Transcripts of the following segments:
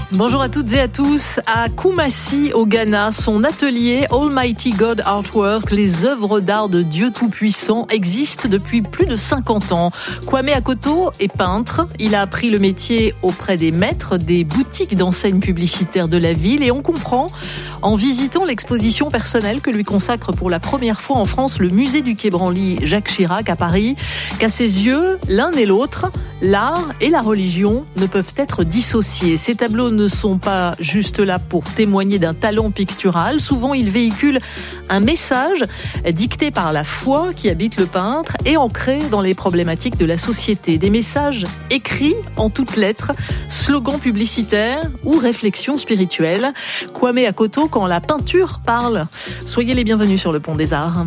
Bonjour à toutes et à tous. À Kumasi, au Ghana, son atelier Almighty God Artworks, les œuvres d'art de Dieu Tout-Puissant, existent depuis plus de 50 ans. Kwame Akoto est peintre. Il a appris le métier auprès des maîtres des boutiques d'enseignes publicitaires de la ville et on comprend, en visitant l'exposition personnelle que lui consacre pour la première fois en France le musée du Quai Branly Jacques Chirac à Paris, qu'à ses yeux, l'un et l'autre, l'art et la religion ne peuvent être dissociés. Ces tableaux ne sont pas juste là pour témoigner d'un talent pictural. Souvent, ils véhiculent un message dicté par la foi qui habite le peintre et ancré dans les problématiques de la société. Des messages écrits en toutes lettres, slogans publicitaires ou réflexions spirituelles. Kwame Akoto, quand la peinture parle. Soyez les bienvenus sur le Pont des Arts.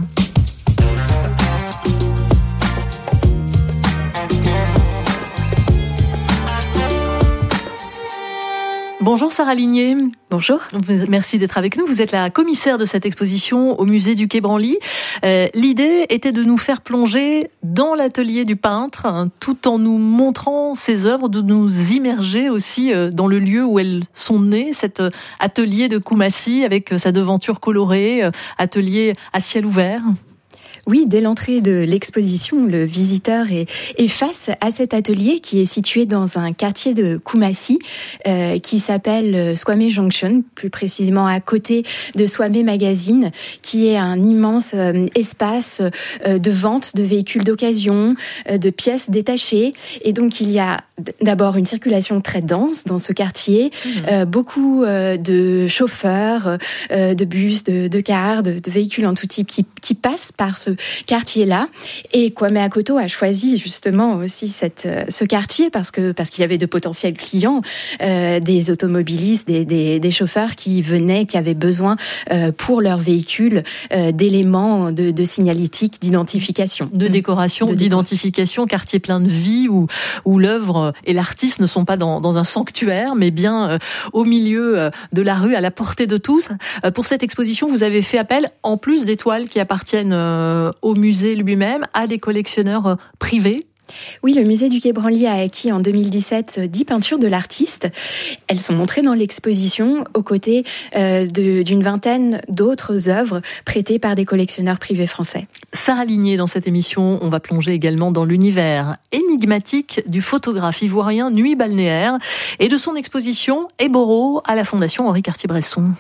Bonjour Sarah Ligné. Bonjour. Merci d'être avec nous. Vous êtes la commissaire de cette exposition au musée du Quai Branly. L'idée était de nous faire plonger dans l'atelier du peintre, tout en nous montrant ses œuvres, de nous immerger aussi dans le lieu où elles sont nées, cet atelier de Kumasi avec sa devanture colorée, atelier à ciel ouvert. Oui, dès l'entrée de l'exposition, le visiteur est face à cet atelier qui est situé dans un quartier de Kumasi qui s'appelle Swame Junction, plus précisément à côté de Swame Magazine, qui est un immense espace de vente de véhicules d'occasion, de pièces détachées. Et donc, il y a d'abord une circulation très dense dans ce quartier, beaucoup de chauffeurs, de bus, de cars, de véhicules en tout type qui passent par ce quartier-là. Et Kwame Akoto a choisi justement aussi ce quartier parce qu'il y avait de potentiels clients, des automobilistes, des chauffeurs qui avaient besoin pour leur véhicule d'éléments de signalétique, d'identification. De décoration, d'identification, quartier plein de vie où l'œuvre et l'artiste ne sont pas dans un sanctuaire, mais bien au milieu de la rue, à la portée de tous. Pour cette exposition, vous avez fait appel, en plus des toiles qui appartiennent au musée lui-même, à des collectionneurs privés. Oui, le musée du Quai Branly a acquis en 2017 10 peintures de l'artiste. Elles sont montrées dans l'exposition aux côtés d'une vingtaine d'autres œuvres prêtées par des collectionneurs privés français. Sarah Ligné, dans cette émission, on va plonger également dans l'univers énigmatique du photographe ivoirien Nuit Balnéaire et de son exposition Eboro à la Fondation Henri Cartier-Bresson.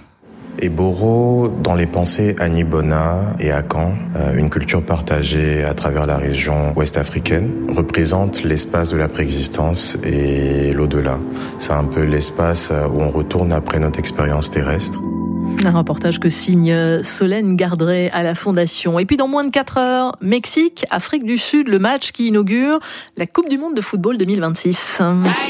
Eboro, dans les pensées Annie Bona et Akan, une culture partagée à travers la région ouest-africaine, représente l'espace de la préexistence et l'au-delà. C'est un peu l'espace où on retourne après notre expérience terrestre. Un reportage que signe Solène Gardret à la Fondation. Et puis dans moins de 4 heures, Mexique, Afrique du Sud, le match qui inaugure la Coupe du Monde de football 2026.